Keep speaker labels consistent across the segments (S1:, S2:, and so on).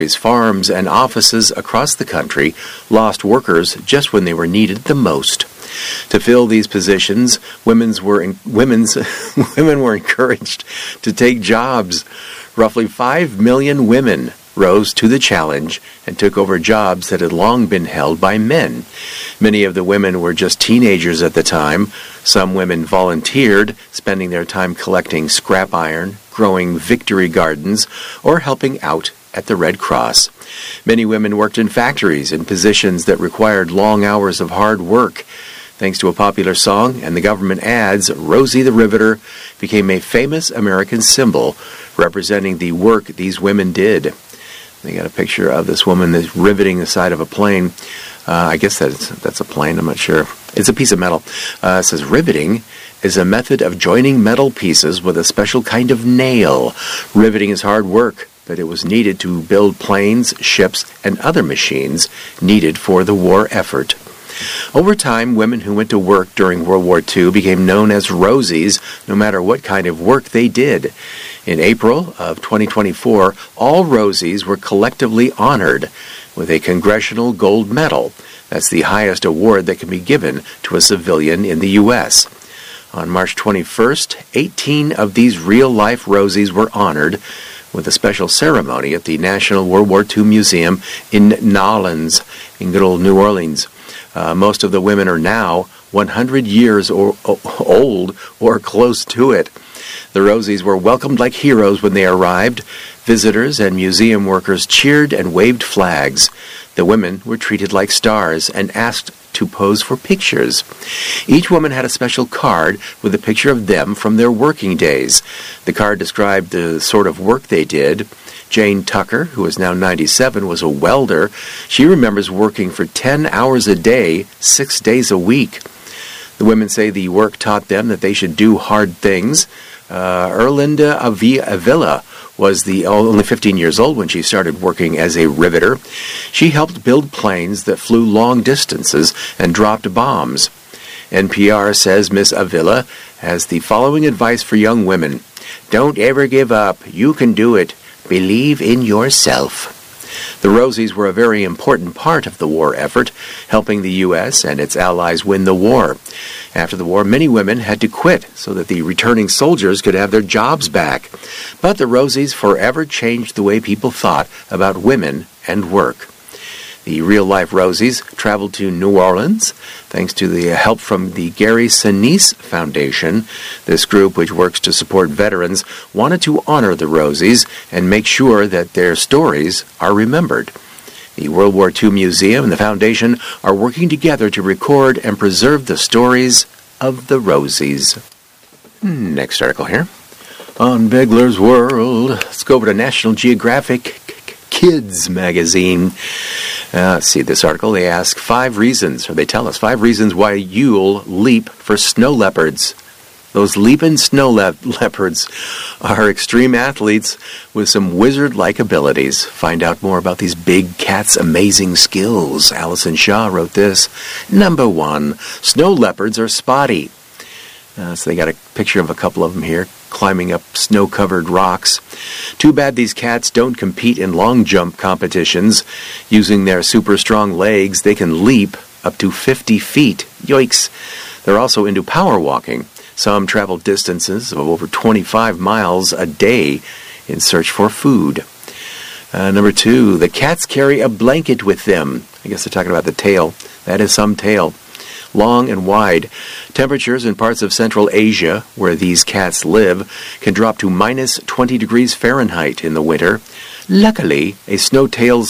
S1: Farms and offices across the country lost workers just when they were needed the most. To fill these positions, women were encouraged to take jobs. Roughly 5 million women rose to the challenge and took over jobs that had long been held by men. Many of the women were just teenagers at the time. Some women volunteered, spending their time collecting scrap iron, growing victory gardens, or helping out at the Red Cross. Many women worked in factories in positions that required long hours of hard work. Thanks to a popular song and the government ads, Rosie the Riveter became a famous American symbol representing the work these women did. They got a picture of this woman that's riveting the side of a plane. I guess that's a plane, I'm not sure. It's a piece of metal. It says, riveting is a method of joining metal pieces with a special kind of nail. Riveting is hard work, but it was needed to build planes, ships, and other machines needed for the war effort. Over time, women who went to work during World War II became known as Rosies, no matter what kind of work they did. In April of 2024, all Rosies were collectively honored with a Congressional Gold Medal. That's the highest award that can be given to a civilian in the U.S. On March 21st, 18 of these real-life Rosies were honored with a special ceremony at the National World War II Museum in Nolens, in good old New Orleans. Most of the women are now 100 years old or close to it. The Rosies were welcomed like heroes when they arrived. Visitors and museum workers cheered and waved flags. The women were treated like stars and asked to pose for pictures. Each woman had a special card with a picture of them from their working days. The card described the sort of work they did. Jane Tucker, who is now 97, was a welder. She remembers working for 10 hours a day, 6 days a week. The women say the work taught them that they should do hard things. Erlinda Avila was only 15 years old when she started working as a riveter. She helped build planes that flew long distances and dropped bombs. NPR says Miss Avila has the following advice for young women. Don't ever give up. You can do it. Believe in yourself. The Rosies were a very important part of the war effort, helping the U.S. and its allies win the war. After the war, many women had to quit so that the returning soldiers could have their jobs back. But the Rosies forever changed the way people thought about women and work. The real-life Rosies traveled to New Orleans thanks to the help from the Gary Sinise Foundation. This group, which works to support veterans, wanted to honor the Rosies and make sure that their stories are remembered. The World War II Museum and the Foundation are working together to record and preserve the stories of the Rosies. Next article here. On Begler's World, let's go over to National Geographic Kids magazine. Let's see this article. They ask 5 reasons, or they tell us 5 reasons why you'll leap for snow leopards. Those leaping snow leopards are extreme athletes with some wizard-like abilities. Find out more about these big cats' amazing skills. Allison Shaw wrote this. Number 1, snow leopards are spotty. So they got a picture of a couple of them here, climbing up snow-covered rocks. Too bad these cats don't compete in long jump competitions. Using their super strong legs, they can leap up to 50 feet. Yikes! They're also into power walking. Some travel distances of over 25 miles a day in search for food. Number 2, the cats carry a blanket with them. I guess they're talking about the tail. That is some tail. Long and wide. Temperatures in parts of Central Asia, where these cats live, can drop to minus 20 degrees Fahrenheit in the winter. Luckily, a snow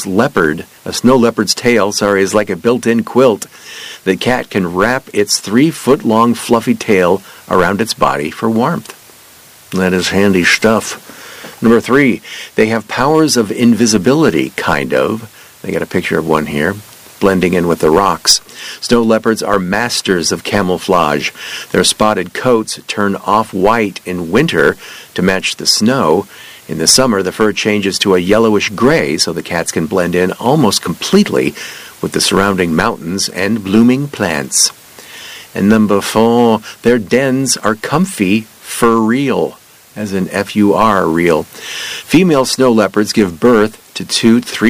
S1: leopard's tail, is like a built-in quilt. The cat can wrap its 3-foot-long fluffy tail around its body for warmth. That is handy stuff. Number 3, they have powers of invisibility, kind of. They got a picture of one here, blending in with the rocks. Snow leopards are masters of camouflage. Their spotted coats turn off-white in winter to match the snow. In the summer, the fur changes to a yellowish gray so the cats can blend in almost completely with the surrounding mountains and blooming plants. And number 4, their dens are comfy for real, as in F-U-R, real. Female snow leopards give birth to 2-3